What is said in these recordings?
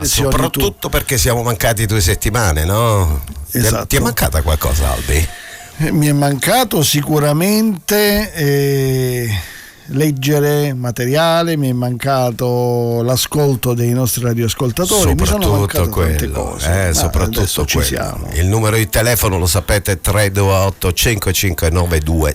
Soprattutto perché siamo mancati 2 settimane, no? Esatto. Ti è mancata qualcosa, Albi? Mi è mancato sicuramente leggere materiale, mi è mancato l'ascolto dei nostri radioascoltatori, mi sono mancate tante cose. Soprattutto ci siamo. Il numero di telefono lo sapete, 328 559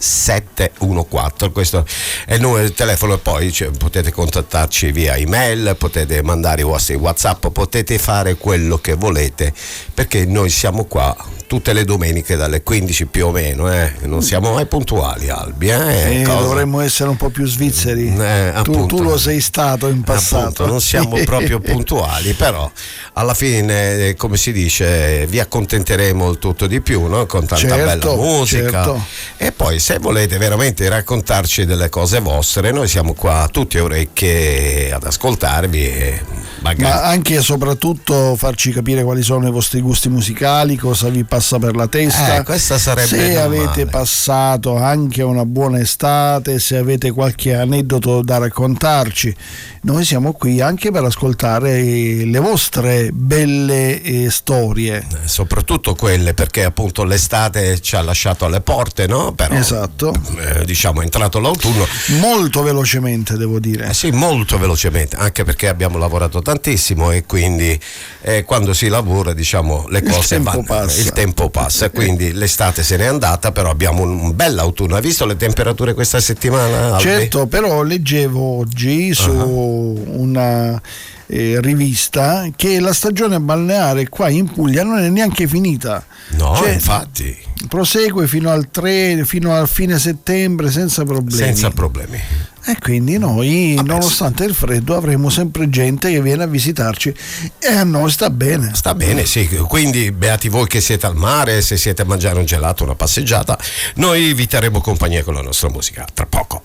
2714, questo è il numero di telefono, e poi potete contattarci via email, potete mandare i vostri WhatsApp, potete fare quello che volete, perché noi siamo qua tutte le domeniche dalle 15 più o meno, non siamo mai puntuali, Albi. Dovremmo essere un po' più svizzeri. Tu lo sei stato in passato. Appunto, non siamo proprio puntuali, però alla fine, come si dice, vi accontenteremo il tutto di più, no? Con tanta bella musica. Certo. E poi, se volete veramente raccontarci delle cose vostre, noi siamo qua tutte orecchie ad ascoltarvi e ma anche e soprattutto farci capire quali sono i vostri gusti musicali, cosa vi passa per la testa, questa sarebbe se normale. Avete passato anche una buona estate, se avete qualche aneddoto da raccontarci. Noi siamo qui anche per ascoltare le vostre belle storie, soprattutto quelle, perché appunto l'estate ci ha lasciato alle porte, no? Però, esatto, diciamo è entrato l'autunno molto velocemente, devo dire. Sì, molto velocemente, anche perché abbiamo lavorato tantissimo e quindi quando si lavora, diciamo, le cose vanno, il tempo passa, quindi l'estate se n'è andata, però abbiamo un bel autunno. Hai visto le temperature questa settimana, Albi? Certo, però leggevo oggi su una rivista che la stagione balneare qua in Puglia non è neanche finita. No, infatti prosegue fino al fine settembre senza problemi. E quindi noi, nonostante il freddo, avremo sempre gente che viene a visitarci e a noi sta bene. Sta bene, sì. Quindi beati voi che siete al mare, se siete a mangiare un gelato, una passeggiata, noi vi terremo compagnia con la nostra musica. Tra poco.